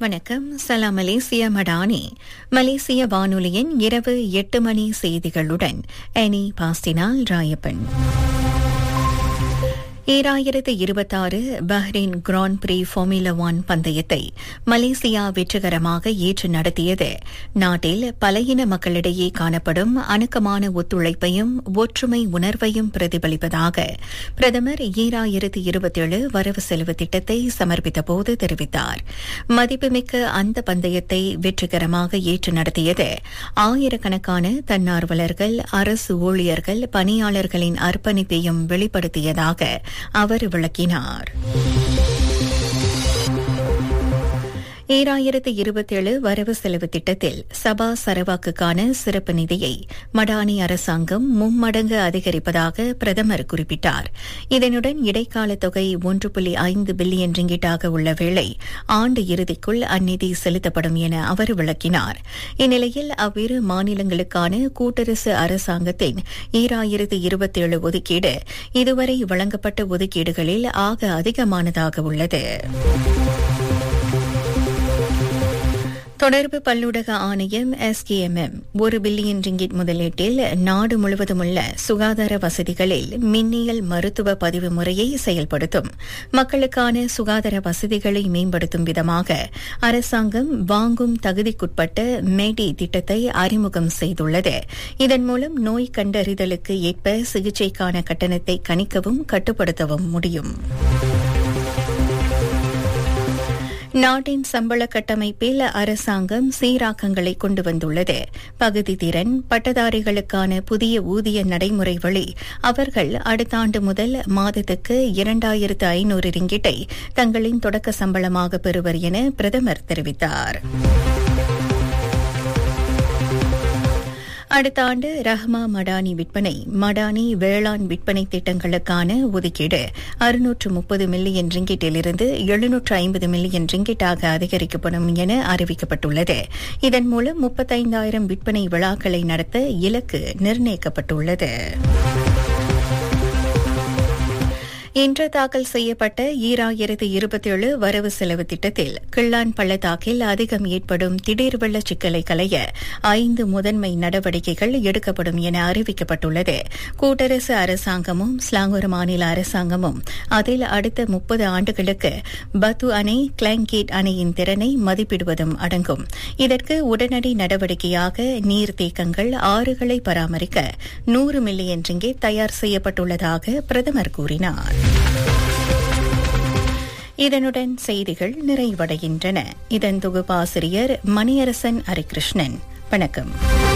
வணக்கம். சலாம் மலேசியா மடானி. மலேசிய வானொலியின் இரவு 8 மணி செய்திகளுடன் அனி பாஸ்டினால் Rayappan. 2026 Bahrain grand free formula 1 பந்தயத்தை மலேசியா வெற்றிகரமாக ஏற்று நடத்தியது நாட்டில் பலையின மக்களிடையே காணப்படும் அணுக்கமான ஒத்துழைப்பையும் ஒற்றுமை உணர்வையும் பிரதிபலிப்பதாக பிரதமர் 2027 வரவு செலவு திட்டத்தை சமர்ப்பித்தபோது தெரிவித்தார். மதிப்புமிக்க அந்த பந்தயத்தை வெற்றிகரமாக ஏற்று நடத்தியது ஆயிரக்கணக்கான தன்னார்வலர்கள், அரசு ஊழியர்கள், பணியாளர்களின் அர்ப்பணிப்பையும் வெளிப்படுத்தியதாக அவர் விளக்கினார். 2027 வரவு செலவு திட்டத்தில் சபா சரவாக்குக்கான சிறப்பு நிதியை மடானி அரசாங்கம் மும்மடங்கு அதிகரிப்பதாக பிரதமர் குறிப்பிட்டார். இதனுடன் இடைக்கால தொகை 1.5 பில்லியன் ரிங்கிட்டாக உள்ள வேளை ஆண்டு இறுதிக்குள் அந்நிதி செலுத்தப்படும் என அவர் விளக்கினார். இந்நிலையில் அவ்விரு மாநிலங்களுக்கான கூட்டரசு அரசாங்கத்தின் 2027 ஒதுக்கீடு இதுவரை வழங்கப்பட்ட ஒதுக்கீடுகளில் ஆக அதிகமானதாக உள்ளது. தொடர்பு பல்லூடக ஆணையம் SKMM 1 பில்லியன் ரிங்கிட் முதலீட்டில் நாடு முழுவதும் உள்ள சுகாதார வசதிகளில் மின்னியல் மருத்துவ பதிவு முறையை செயல்படுத்தும். மக்களுக்கான சுகாதார வசதிகளை மேம்படுத்தும் விதமாக அரசாங்கம் வாங்கும் தகுதிக்குட்பட்ட மேடி திட்டத்தை அறிமுகம் செய்துள்ளது. இதன் மூலம் நோய் கண்டறிதலுக்கு ஏற்ப சிகிச்சைக்கான கட்டணத்தை கணிக்கவும் கட்டுப்படுத்தவும் முடியும். நாட்டின் சம்பள கட்டமைப்பில் அரசாங்கம் சீராக்கங்களை கொண்டு வந்துள்ளது. பகுதி திறன் பட்டதாரிகளுக்கான புதிய ஊதிய நடைமுறை வழி அவர்கள் அடுத்த ஆண்டு முதல் மாதத்துக்கு 2500 ரிங்கிட்டை தங்களின் தொடக்க சம்பளமாக பெறுவர் என பிரதமர் தெரிவித்தார். அடுத்த ஆண்டு ரஹ்மா மடானி விற்பனை மடானி வேளாண் விற்பனை திட்டங்களுக்கான ஒதுக்கீடு 630 மில்லியன் ரிங்கிட்டிலிருந்து 750 மில்லியன் ரிங்கிட்டாக அதிகரிக்கப்படும் என அறிவிக்கப்பட்டுள்ளது. இதன் மூலம் 35,000 விற்பனை விழாக்களை நடத்த இலக்கு நிர்ணயிக்கப்பட்டுள்ளது. இன்று தாக்கல் செய்யப்பட்ட 2027 வரவு செலவு திட்டத்தில் கிள்ளான் பள்ளத்தாக்கில் அதிகம் ஏற்படும் திடீர் வெள்ள சிக்கலை களைய 5 முதன்மை நடவடிக்கைகள் எடுக்கப்படும் என அறிவிக்கப்பட்டுள்ளது. கூட்டரசு அரசாங்கமும் ஸ்லாங்கூர் மாநில அரசாங்கமும் அதில் அடுத்த 30 ஆண்டுகளுக்கு பத்து அணை, கிளாங்கேட் அணையின் திறனை மதிப்பிடுவதும் அடங்கும். இதற்கு உடனடி நடவடிக்கையாக நீர்த்தேக்கங்கள், ஆறுகளை பராமரிக்க 100 மில்லியன் ரிங்கிட் தயார் செய்யப்பட்டுள்ளதாக பிரதமர் கூறினார். இதனுடன் செய்திகள் நிறைவடைகின்றன. இதன் தொகுப்பாசிரியர் மணியரசன் ஹரிகிருஷ்ணன். வணக்கம்.